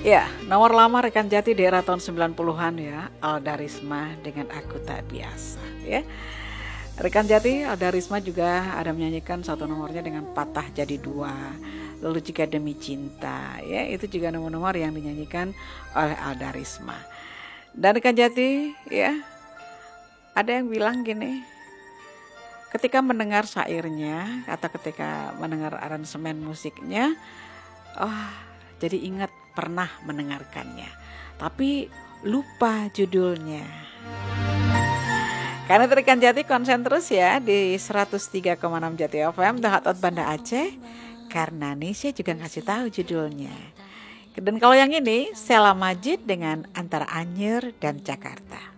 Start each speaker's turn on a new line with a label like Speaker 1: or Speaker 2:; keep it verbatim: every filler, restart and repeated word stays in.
Speaker 1: Ya, nomor lama Rekan Jati di era tahun sembilan puluhan ya, Alda Risma dengan Aku Tak Biasa ya. Rekan Jati, Alda Risma juga ada menyanyikan satu nomornya dengan Patah Jadi Dua, lalu Jika Demi Cinta ya, itu juga nomor-nomor yang dinyanyikan oleh Alda Risma. Dan Rekan Jati ya, ada yang bilang gini, ketika mendengar syairnya atau ketika mendengar aransemen musiknya, oh jadi ingat pernah mendengarkannya, tapi lupa judulnya. Karena Rekan Jati konsen terus ya di seratus tiga koma enam Jati F M, The Hot Out Banda Aceh, karena Nisha juga ngasih tahu judulnya. Dan kalau yang ini, Sheila Majid dengan Antara Anyer dan Jakarta.